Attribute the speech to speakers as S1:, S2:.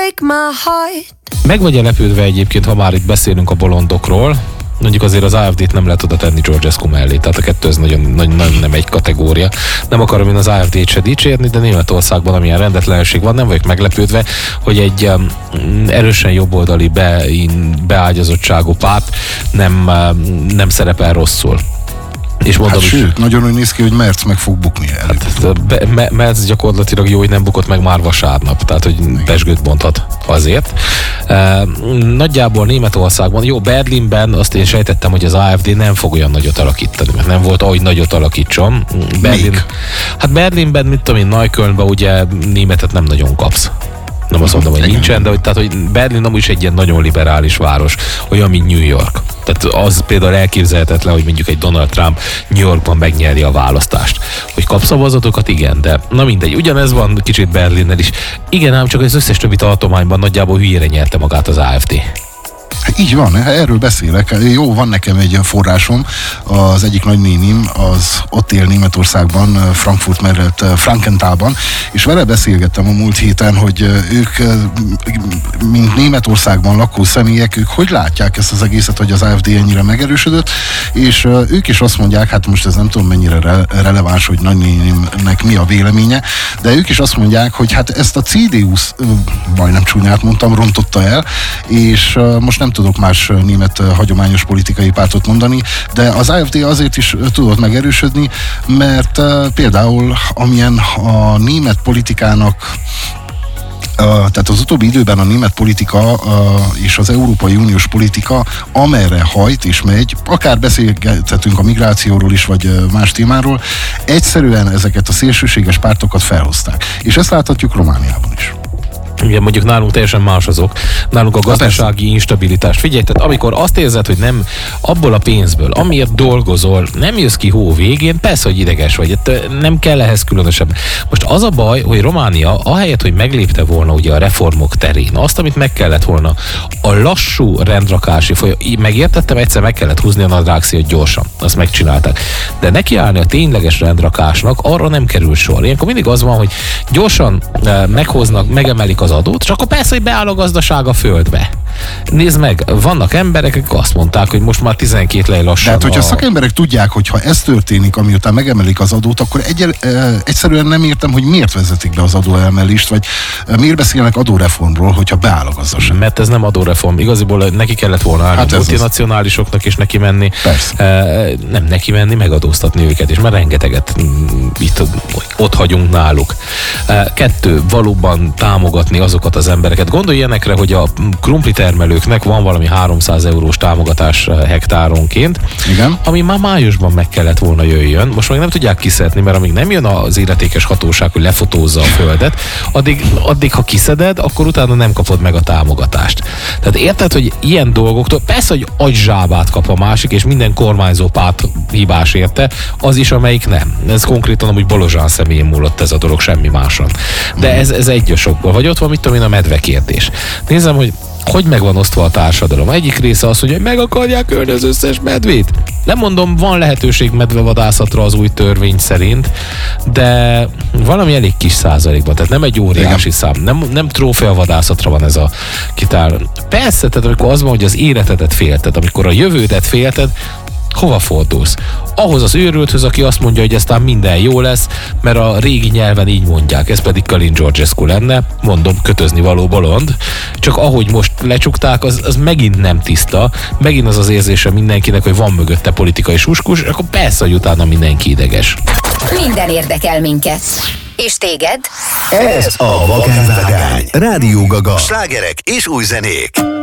S1: break my heart.
S2: Meg vagy lepődve egyébként, ha már itt beszélünk a bolondokról, mondjuk azért az AfD-t nem lehet oda tenni Georgescu mellé, tehát a kettő az nagyon nem egy kategória. Nem akarom én az AfD-t se dicsérni, de Németországban amilyen rendetlenség van, nem vagyok meglepődve, hogy egy erősen jobboldali beágyazottságú párt nem szerepel rosszul. És mondom,
S3: hát sőt, nagyon úgy néz ki, hogy Merz meg fog bukni el.
S2: Merz gyakorlatilag jó, hogy nem bukott meg már vasárnap, tehát hogy pezsgőt bonthat azért. Nagyjából Németországban, jó, Berlinben azt én sejtettem, hogy az AfD nem fog olyan nagyot alakítani, mert nem volt ahogy nagyot alakítson. Berlinben, mit tudom én, Neuköllnben ugye németet nem nagyon kapsz. Nem azt mondom, hogy nincsen, de hogy Berlin amúgy is egy ilyen nagyon liberális város, olyan, mint New York. Tehát az például elképzelhetetlen, hogy mondjuk egy Donald Trump New Yorkban megnyeri a választást. Hogy kap szavazatokat, igen, de na mindegy. Ugyanez van kicsit Berlinnel is. Igen, ám csak az összes többi tartományban nagyjából hülyére nyerte magát az AfD.
S3: Így van, erről beszélek. Jó, van nekem egy forrásom, az egyik nagynénim, az ott él Németországban, Frankfurt mellett Frankenthálban, és vele beszélgettem a múlt héten, hogy ők, mint Németországban lakó személyek, ők hogy látják ezt az egészet, hogy az AfD ennyire megerősödött, és ők is azt mondják, hát most ez nem tudom mennyire releváns, hogy nagynénimnek mi a véleménye, de ők is azt mondják, hogy hát ezt a CDU, majdnem csúnyát mondtam, rontotta el, és most nem tudok más német hagyományos politikai pártot mondani, de az AfD azért is tudott megerősödni, mert például amilyen a német politikának tehát az utóbbi időben a német politika és az Európai Uniós politika amerre hajt és megy, akár beszélgethetünk a migrációról is, vagy más témáról, egyszerűen ezeket a szélsőséges pártokat felhozták. És ezt láthatjuk Romániában is.
S2: Igen, mondjuk nálunk teljesen más azok. Nálunk a gazdasági instabilitás. Figyelj, tehát amikor azt érzed, hogy nem abból a pénzből, amiért dolgozol, nem jössz ki hó végén, persze, hogy ideges vagy. Nem kell ehhez különösebb. Most az a baj, hogy Románia ahelyett, hogy meglépte volna ugye a reformok terén, azt, amit meg kellett volna, a lassú rendrakási megértettem, egyszer meg kellett húzni a nadrágszíjat gyorsan. Azt megcsinálták. De nekiállni a tényleges rendrakásnak arra nem kerül sor. Ilyenkor mindig az van, hogy gyorsan meghoznak, megemelik az adót, csak akkor persze, hogy beáll a gazdaság a földbe. Nézd meg, vannak emberek, akik azt mondták, hogy most már 12 lej lassan.
S3: Tehát, hogyha szakemberek tudják, hogy ha ez történik, amiután megemelik az adót, akkor egyszerűen nem értem, hogy miért vezetik be az adóemelést, vagy miért beszélnek adóreformról, hogyha beáll a gazdaság.
S2: Mert ez nem adóreform. Igaziból neki kellett volna állni a multinacionálisoknak is neki menni. Nem neki menni, megadóztatni őket, és már rengeteget ott hagyunk náluk. 2, valóban támogatni azokat az embereket. Gondolj ilyenekre, hogy a krumpli termelőknek van valami 300 eurós támogatás hektáronként,
S3: igen,
S2: ami már májusban meg kellett volna jöjjön. Most meg nem tudják kiszedni, mert amíg nem jön az illetékes hatóság, hogy lefotózza a földet, addig ha kiszeded, akkor utána nem kapod meg a támogatást. Tehát érted, hogy ilyen dolgoktól, persze, hogy agyzsábát kap a másik, és minden kormányzó párt hibás érte, az is, amelyik nem. Ez konkrétan amúgy Bolozsán személyén múlott ez a dolog, semmi máson. De ez egy sokból. Vagy ott van, mit tudom én, a medve kérdés. Nézem, hogy meg van osztva a társadalom. Egyik része az, hogy meg akarják ölni az összes medvét. Nem mondom, van lehetőség medvevadászatra az új törvény szerint, de valami elég kis százalékban, tehát nem egy óriási szám. Nem trófeavadászatra van ez a kitár. Persze, tehát amikor az van, hogy az életedet félted, amikor a jövődet félted, hova fordulsz? Ahhoz az őrülthöz, aki azt mondja, hogy aztán minden jó lesz, mert a régi nyelven így mondják, ez pedig Kalin Georgescu lenne, mondom, kötözni való bolond, csak ahogy most lecsukták, az megint nem tiszta, megint az az érzése mindenkinek, hogy van mögötte politikai suskus, akkor persze, hogy utána mindenki ideges.
S1: Minden érdekel minket. És téged?
S4: Ez a Vakán Vágány. Rádió Gaga. Slágerek és új zenék.